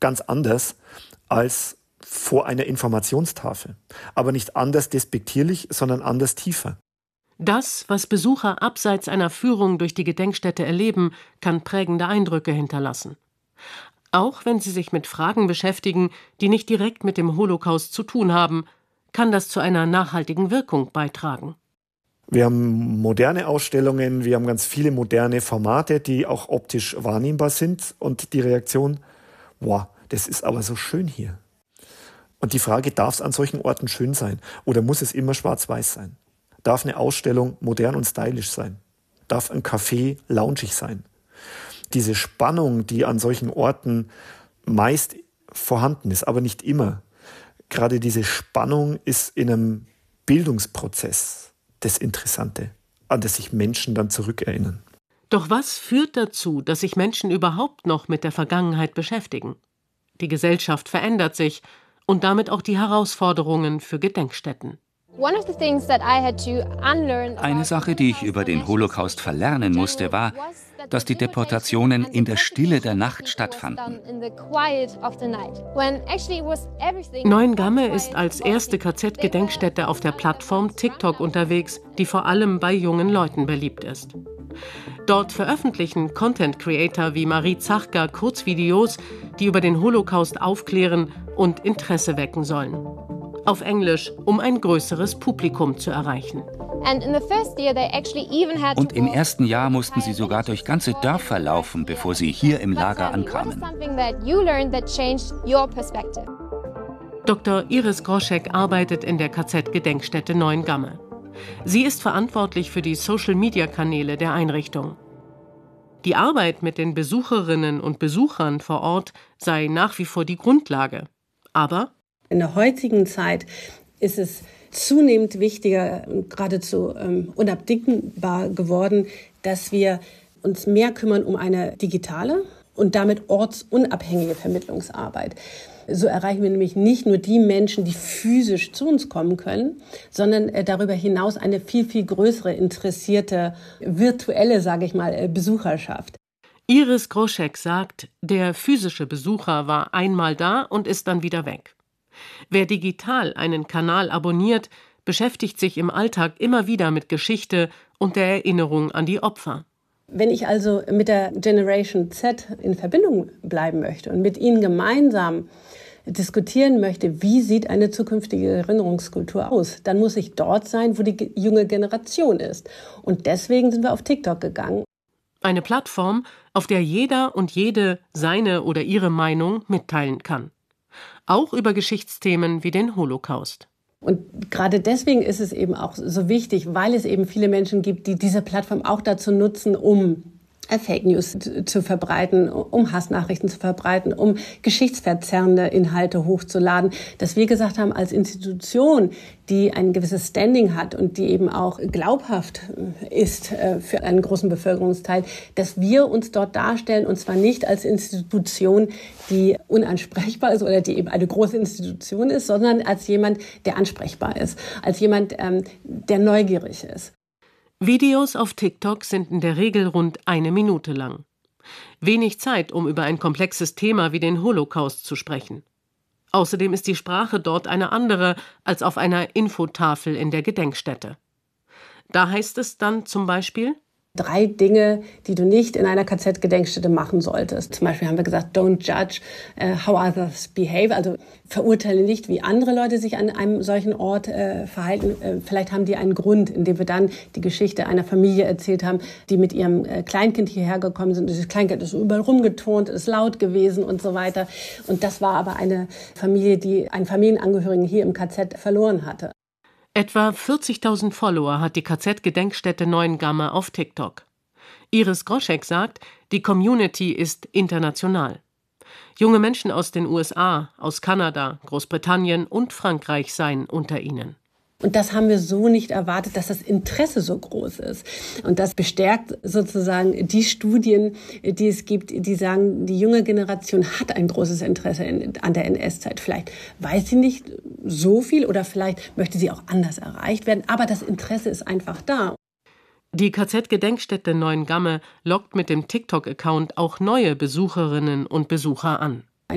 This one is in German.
ganz anders als vor einer Informationstafel. Aber nicht anders despektierlich, sondern anders tiefer. Das, was Besucher abseits einer Führung durch die Gedenkstätte erleben, kann prägende Eindrücke hinterlassen. Auch wenn sie sich mit Fragen beschäftigen, die nicht direkt mit dem Holocaust zu tun haben, kann das zu einer nachhaltigen Wirkung beitragen. Wir haben moderne Ausstellungen, wir haben ganz viele moderne Formate, die auch optisch wahrnehmbar sind. Und die Reaktion, wow, das ist aber so schön hier. Und die Frage, darf es an solchen Orten schön sein oder muss es immer schwarz-weiß sein? Darf eine Ausstellung modern und stylisch sein? Darf ein Café loungig sein? Diese Spannung, die an solchen Orten meist vorhanden ist, aber nicht immer. Gerade diese Spannung ist in einem Bildungsprozess das Interessante, an das sich Menschen dann zurückerinnern. Doch was führt dazu, dass sich Menschen überhaupt noch mit der Vergangenheit beschäftigen? Die Gesellschaft verändert sich und damit auch die Herausforderungen für Gedenkstätten. Eine Sache, die ich über den Holocaust verlernen musste, war, dass die Deportationen in der Stille der Nacht stattfanden. Neuengamme ist als erste KZ-Gedenkstätte auf der Plattform TikTok unterwegs, die vor allem bei jungen Leuten beliebt ist. Dort veröffentlichen Content-Creator wie Marie Zachka Kurzvideos, die über den Holocaust aufklären und Interesse wecken sollen. Auf Englisch, um ein größeres Publikum zu erreichen. Und im ersten Jahr mussten sie sogar durch ganze Dörfer laufen, bevor sie hier im Lager ankamen. Dr. Iris Groschek arbeitet in der KZ-Gedenkstätte Neuengamme. Sie ist verantwortlich für die Social-Media-Kanäle der Einrichtung. Die Arbeit mit den Besucherinnen und Besuchern vor Ort sei nach wie vor die Grundlage. Aber in der heutigen Zeit ist es zunehmend wichtiger und geradezu unabdingbar geworden, dass wir uns mehr kümmern um eine digitale und damit ortsunabhängige Vermittlungsarbeit. So erreichen wir nämlich nicht nur die Menschen, die physisch zu uns kommen können, sondern darüber hinaus eine viel, viel größere, interessierte, virtuelle, Besucherschaft. Iris Groschek sagt, der physische Besucher war einmal da und ist dann wieder weg. Wer digital einen Kanal abonniert, beschäftigt sich im Alltag immer wieder mit Geschichte und der Erinnerung an die Opfer. Wenn ich also mit der Generation Z in Verbindung bleiben möchte und mit ihnen gemeinsam diskutieren möchte, wie sieht eine zukünftige Erinnerungskultur aus, dann muss ich dort sein, wo die junge Generation ist. Und deswegen sind wir auf TikTok gegangen. Eine Plattform, auf der jeder und jede seine oder ihre Meinung mitteilen kann. Auch über Geschichtsthemen wie den Holocaust. Und gerade deswegen ist es eben auch so wichtig, weil es eben viele Menschen gibt, die diese Plattform auch dazu nutzen, um Fake News zu verbreiten, um Hassnachrichten zu verbreiten, um geschichtsverzerrende Inhalte hochzuladen, dass wir gesagt haben, als Institution, die ein gewisses Standing hat und die eben auch glaubhaft ist für einen großen Bevölkerungsteil, dass wir uns dort darstellen, und zwar nicht als Institution, die unansprechbar ist oder die eben eine große Institution ist, sondern als jemand, der ansprechbar ist, als jemand, der neugierig ist. Videos auf TikTok sind in der Regel rund 1 Minute lang. Wenig Zeit, um über ein komplexes Thema wie den Holocaust zu sprechen. Außerdem ist die Sprache dort eine andere als auf einer Infotafel in der Gedenkstätte. Da heißt es dann zum Beispiel: 3 Dinge, die du nicht in einer KZ-Gedenkstätte machen solltest. Zum Beispiel haben wir gesagt, don't judge how others behave. Also verurteile nicht, wie andere Leute sich an einem solchen Ort verhalten. Vielleicht haben die einen Grund, indem wir dann die Geschichte einer Familie erzählt haben, die mit ihrem Kleinkind hierher gekommen sind. Dieses Kleinkind ist überall rumgeturnt, ist laut gewesen und so weiter. Und das war aber eine Familie, die einen Familienangehörigen hier im KZ verloren hatte. Etwa 40.000 Follower hat die KZ-Gedenkstätte Neuengamme auf TikTok. Iris Groschek sagt, die Community ist international. Junge Menschen aus den USA, aus Kanada, Großbritannien und Frankreich seien unter ihnen. Und das haben wir so nicht erwartet, dass das Interesse so groß ist. Und das bestärkt sozusagen die Studien, die es gibt, die sagen, die junge Generation hat ein großes Interesse an der NS-Zeit. Vielleicht weiß sie nicht so viel oder vielleicht möchte sie auch anders erreicht werden, aber das Interesse ist einfach da. Die KZ-Gedenkstätte Neuengamme lockt mit dem TikTok-Account auch neue Besucherinnen und Besucher an.